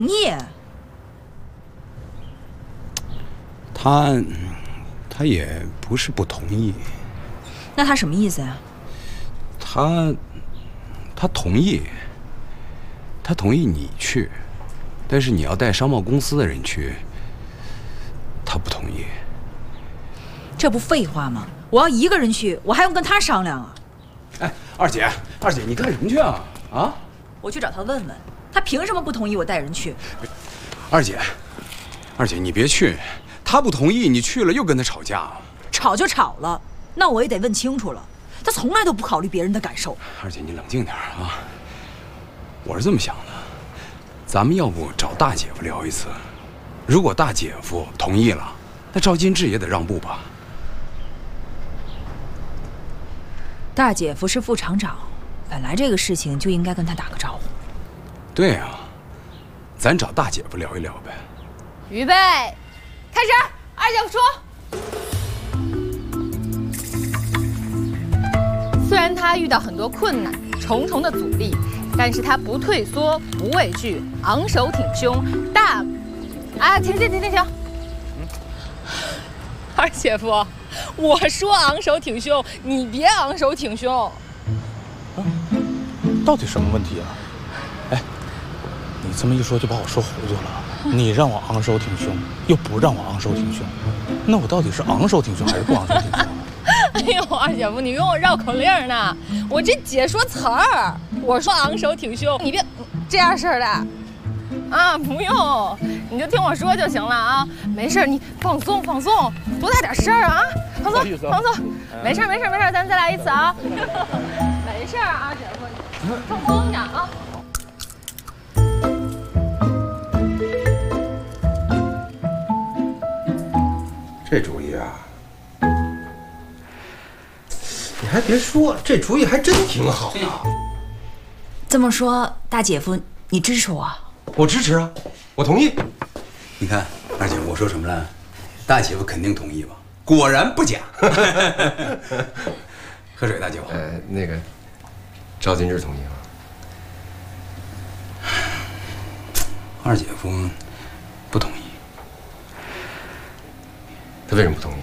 意？ 他也不是不同意。 那他什么意思呀？ 他同意。他同意你去，但是你要带商贸公司的人去，他不同意。 这不废话吗？我要一个人去，我还用跟他商量啊？ 哎，二姐，你干什么去啊？啊？ 我去找他问问，他凭什么不同意我带人去？ 二姐，你别去，他不同意，你去了又跟他吵架。 吵就吵了，那我也得问清楚了。他从来都不考虑别人的感受。 二姐，你冷静点啊！我是这么想的，咱们要不找大姐夫聊一次？如果大姐夫同意了，那赵金志也得让步吧？ 大姐夫是副厂长，本来这个事情就应该跟他打个招呼。 对啊，咱找大姐夫聊一聊呗。 预备，开始。二姐夫说，虽然他遇到很多困难，重重的阻力，但是他不退缩，不畏惧，昂首挺胸，停！二姐夫，我说昂首挺胸，你别昂首挺胸。 到底什么问题啊？哎，你这么一说就把我说糊涂了。你让我昂首挺胸，又不让我昂首挺胸，那我到底是昂首挺胸还是不昂首挺胸啊？ 哎呦，二姐夫，你跟我绕口令呢？我这解说词儿，我说昂首挺胸，你别这样式的。啊，不用，你就听我说就行了啊。没事，你放松，多大点事儿啊？放松，没事，咱再来一次啊。没事啊，二姐夫，你放松点啊。 这主意啊，你还别说，这主意还真挺好的。 这么说，大姐夫，你支持我？ 我支持啊，我同意。 你看，二姐，我说什么了？大姐夫肯定同意吧？果然不假。喝水，大姐夫。 那个，赵金志同意了。 二姐夫不同意。 他为什么不同意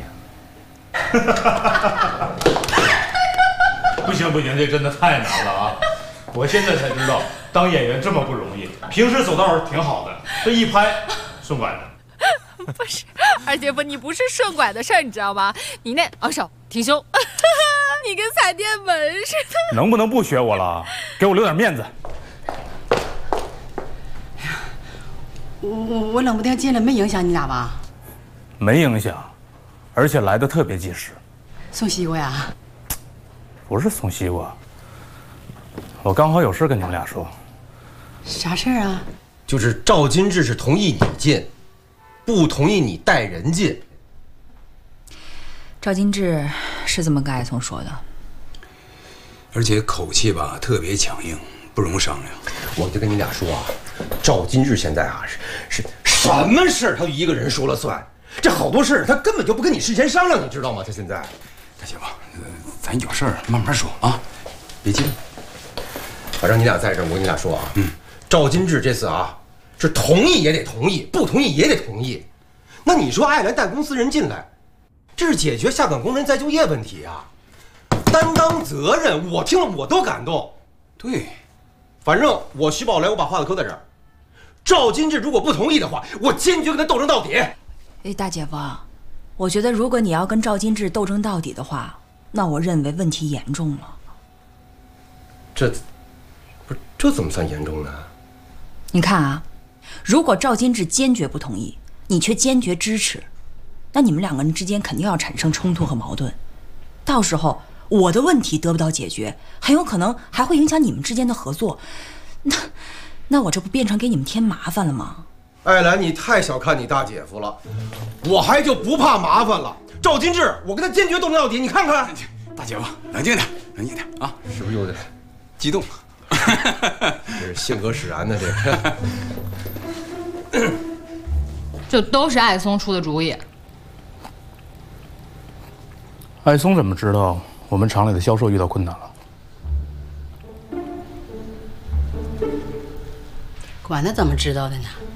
啊？ 不行，这真的太难了啊！我现在才知道当演员这么不容易，平时走道挺好的，这一拍顺拐的。 不是，二姐夫，你不是顺拐的事儿，你知道吗？你那昂首挺胸，你跟踩电门似的。 能不能不学我了？给我留点面子。 我冷不丁进来没影响你俩吧？ 没影响，而且来的特别及时。 送西瓜呀？ 不是送西瓜，我刚好有事跟你们俩说。 啥事儿啊？ 就是赵金志是同意你进，不同意你带人进。 赵金志是这么跟艾松说的， 而且口气吧特别强硬，不容商量。 我就跟你俩说啊，赵金志现在啊是什么事他就一个人说了算，这好多事他根本就不跟你事先商量，你知道吗？他现在， 大姐夫，咱有事儿慢慢说啊，别急。 反正你俩在这儿，我跟你俩说啊，赵金志这次啊是同意也得同意，不同意也得同意。那你说爱来带公司人进来，这是解决下岗工人再就业问题啊，担当责任，我听了我都感动。 对， 反正我徐宝来，我把话都搁在这儿。赵金志如果不同意的话，我坚决跟他斗争到底。 哎，大姐夫，我觉得如果你要跟赵金志斗争到底的话，那我认为问题严重了。 这怎么算严重呢？ 你看啊，如果赵金志坚决不同意，你却坚决支持，那你们两个人之间肯定要产生冲突和矛盾，到时候我的问题得不到解决，很有可能还会影响你们之间的合作，那我这不变成给你们添麻烦了吗？ 艾兰，你太小看你大姐夫了，我还就不怕麻烦了。赵金志，我跟他坚决斗争到底，你看看。 大姐夫，冷静点啊！ 是不是有点激动？ 这是性格使然的这个。 这都是艾松出的主意。 艾松怎么知道我们厂里的销售遇到困难了？ 管他怎么知道的呢？